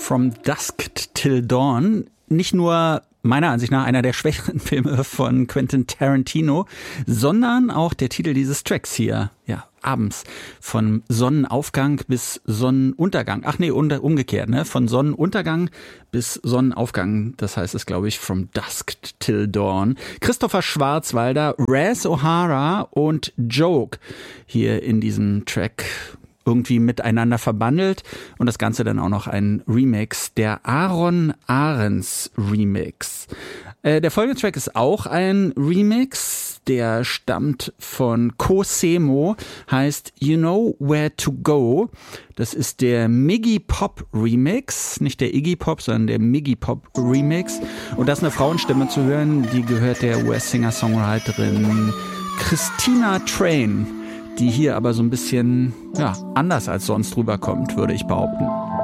From Dusk Till Dawn. Nicht nur meiner Ansicht nach einer der schwächeren Filme von Quentin Tarantino, sondern auch der Titel dieses Tracks hier. Ja, abends. Von Sonnenaufgang bis Sonnenuntergang. Ach nee, umgekehrt, ne? Von Sonnenuntergang bis Sonnenaufgang. Das heißt es, glaube ich, From Dusk Till Dawn. Christopher Schwarzwalder, Raz O'Hara und Joke hier in diesem Track irgendwie miteinander verbandelt und das Ganze dann auch noch ein Remix, der Aaron Ahrens Remix. Der folgende Track ist auch ein Remix, der stammt von Cosemo, heißt You Know Where to Go. Das ist der Miggy Pop Remix, nicht der Iggy Pop, sondern der Miggy Pop Remix. Und da ist eine Frauenstimme zu hören, die gehört der US-Singer-Songwriterin Christina Train, die hier aber so ein bisschen anders als sonst rüberkommt, würde ich behaupten.